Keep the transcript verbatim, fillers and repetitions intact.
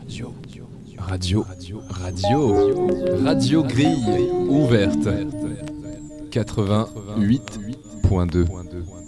Radio, radio, radio grille ouverte. quatre-vingt-huit point deux.